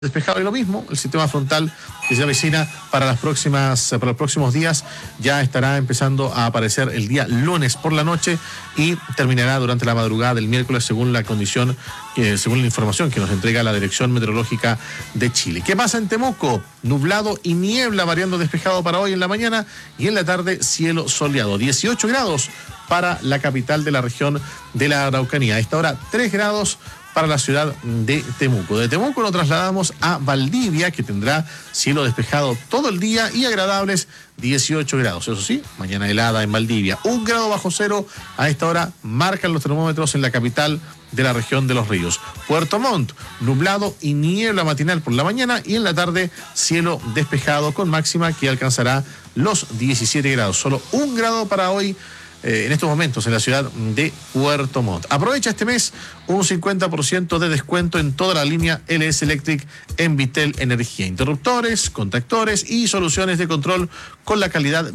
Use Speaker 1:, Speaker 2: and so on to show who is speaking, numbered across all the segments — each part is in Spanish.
Speaker 1: despejado. Y lo mismo, el sistema frontal que se avecina para los próximos días ya estará empezando a aparecer el día lunes por la noche y terminará durante la madrugada del miércoles según la condición, según la información que nos entrega la Dirección Meteorológica de Chile. ¿Qué pasa en Temuco? Nublado y niebla, variando despejado para hoy en la mañana y en la tarde cielo soleado. 18 grados para la capital de la región de la Araucanía. A esta hora 3 grados para la ciudad de Temuco. De Temuco nos trasladamos a Valdivia, que tendrá cielo despejado todo el día y agradables 18 grados. Eso sí, mañana helada en Valdivia. 1 grado bajo cero a esta hora marcan los termómetros en la capital de la región de Los Ríos. Puerto Montt, nublado y niebla matinal por la mañana y en la tarde cielo despejado con máxima que alcanzará los 17 grados. Solo 1 grado para hoy en estos momentos en la ciudad de Puerto Montt. Aprovecha este mes un 50% de descuento en toda la línea LS Electric en Vitel Energía. Interruptores, contactores y soluciones de control con la calidad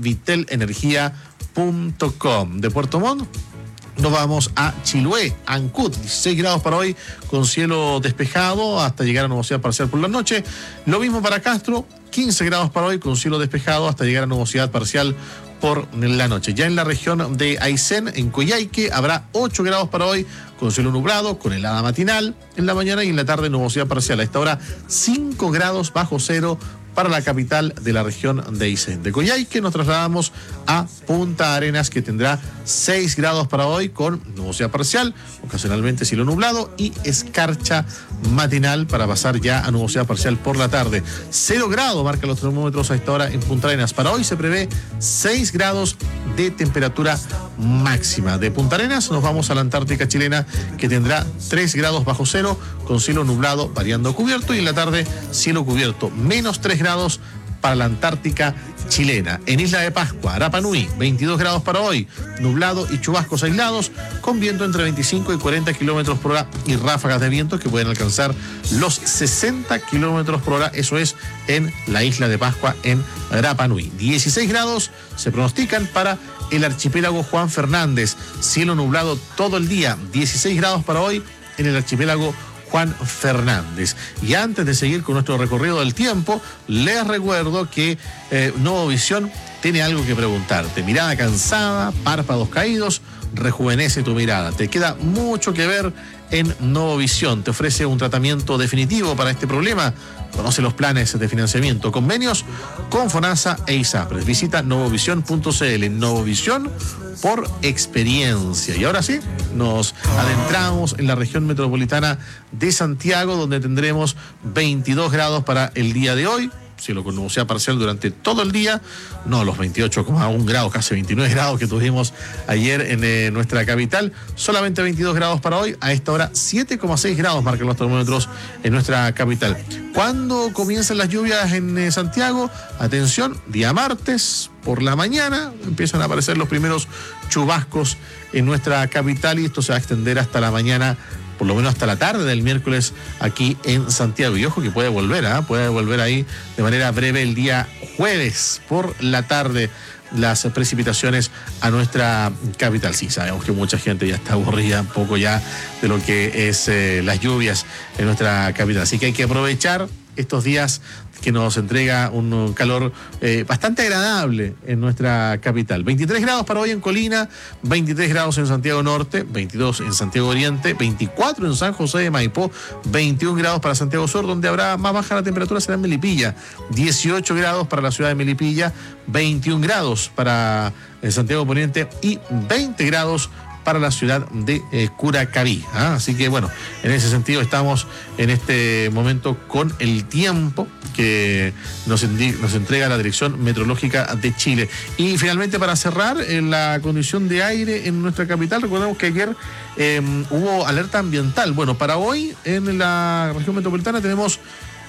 Speaker 1: vitelenergia.com. De Puerto Montt nos vamos a Chiloé, Ancud, 16 grados para hoy con cielo despejado hasta llegar a nubosidad parcial por la noche. Lo mismo para Castro, 15 grados para hoy con cielo despejado hasta llegar a nubosidad parcial por la noche. Ya en la región de Aysén, en Coyhaique, habrá 8 grados para hoy con cielo nublado, con helada matinal en la mañana y en la tarde nubosidad parcial. A esta hora 5 grados bajo cero para la capital de la región de Aysén. De Coyhaique nos trasladamos a Punta Arenas, que tendrá 6 grados para hoy con nubosidad parcial, ocasionalmente cielo nublado y escarcha matinal para pasar ya a nubosidad parcial por la tarde. 0 grados marcan los termómetros a esta hora en Punta Arenas. Para hoy se prevé 6 grados de temperatura máxima. De Punta Arenas nos vamos a la Antártica chilena, que tendrá 3 grados bajo cero con cielo nublado variando cubierto y en la tarde cielo cubierto, menos 3 grados para la Antártica chilena. En Isla de Pascua, Rapa Nui, 22 grados para hoy, nublado y chubascos aislados, con viento entre 25 y 40 kilómetros por hora y ráfagas de viento que pueden alcanzar los 60 kilómetros por hora. Eso es en la Isla de Pascua, en Rapa Nui. 16 grados se pronostican para el archipiélago Juan Fernández, cielo nublado todo el día. 16 grados para hoy en el archipiélago Juan Fernández. Y antes de seguir con nuestro recorrido del tiempo, les recuerdo que Novovisión tiene algo que preguntarte. Mirada cansada, párpados caídos, rejuvenece tu mirada. Te queda mucho que ver en Novovisión. Te ofrece un tratamiento definitivo para este problema. Conoce los planes de financiamiento, convenios con FONASA e ISAPRES. Visita novovision.cl. Novovisión por experiencia. Y ahora sí, nos adentramos en la región metropolitana de Santiago, donde tendremos 22 grados para el día de hoy. Cielo con nubosidad parcial durante todo el día, no los 28,1 grados, casi 29 grados que tuvimos ayer en nuestra capital, solamente 22 grados para hoy. A esta hora 7,6 grados marcan los termómetros en nuestra capital. ¿Cuándo comienzan las lluvias en Santiago? Atención, día martes por la mañana empiezan a aparecer los primeros chubascos en nuestra capital y esto se va a extender hasta la mañana, por lo menos hasta la tarde del miércoles aquí en Santiago. Y ojo que puede volver ahí de manera breve el día jueves por la tarde las precipitaciones a nuestra capital. Sí, sabemos que mucha gente ya está aburrida un poco ya de lo que es las lluvias en nuestra capital. Así que hay que aprovechar estos días que nos entrega un calor bastante agradable en nuestra capital. 23 grados para hoy en Colina, 23 grados en Santiago Norte, 22 en Santiago Oriente, 24 en San José de Maipó, 21 grados para Santiago Sur, donde habrá más baja la temperatura será en Melipilla, 18 grados para la ciudad de Melipilla, 21 grados para Santiago Poniente y 20 grados para la ciudad de Curacaví. Así que bueno, en ese sentido estamos en este momento con el tiempo que nos entrega la Dirección Meteorológica de Chile. Y finalmente, para cerrar, en la condición de aire en nuestra capital, recordemos que ayer hubo alerta ambiental. Bueno, para hoy en la región metropolitana tenemos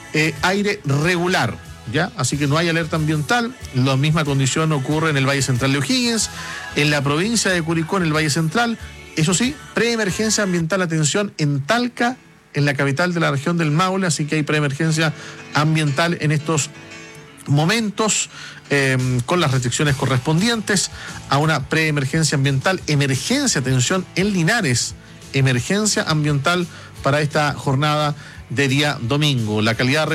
Speaker 1: aire regular, ¿ya? Así que no hay alerta ambiental. La misma condición ocurre en el Valle Central de O'Higgins, en la provincia de Curicó, en el Valle Central. Eso sí, preemergencia ambiental, atención, en Talca, en la capital de la región del Maule, así que hay preemergencia ambiental en estos momentos, con las restricciones correspondientes a una preemergencia ambiental. Emergencia, atención, en Linares, emergencia ambiental para esta jornada de día domingo. La calidad